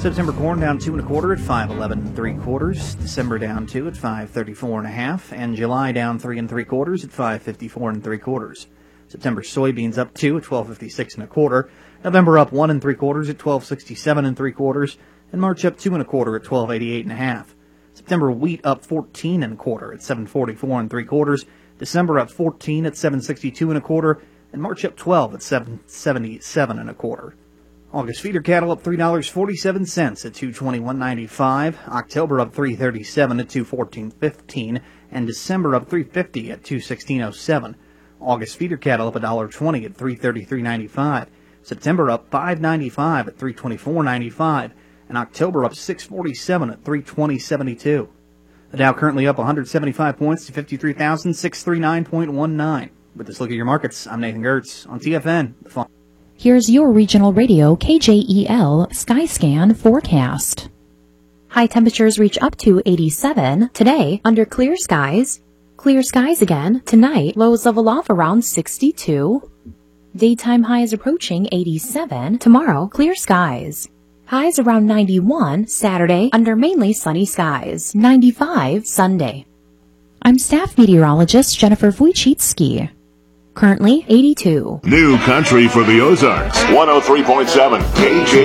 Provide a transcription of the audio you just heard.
September corn down 2 1/4 at 5.11 3/4. December down 2 at 5.34 1/2, and July down 3 3/4 at 5.54 3/4. September soybeans up 2 at 12.56 1/4. November up 1 3/4 at 12.67 3/4, and March up 2 1/4 at 12.88 1/2. September wheat up 14 1/4 at 7.44 3/4. December up 14 at 7.62 1/4, and March up 12 at 7.77 1/4. August feeder cattle up $3.47 at $221.95. October up $3.37 at $214.15, and December up $3.50 at $216.07. August feeder cattle up $1.20 at $333.95. September up $5.95 at $324.95, and October up $6.47 at $320.72. The Dow currently up 175 points to 53,639.19. With this look at your markets, I'm Nathan Gertz on TFN. Here's your regional radio KJEL Skyscan forecast. High temperatures reach up to 87 today under clear skies. Clear skies again tonight. Lows level off around 62. Daytime highs approaching 87. Tomorrow, clear skies. Highs around 91 Saturday under mainly sunny skies. 95 Sunday. I'm staff meteorologist Jennifer Wojcicki. Currently 82. New country for the Ozarks. 103.7 KJ.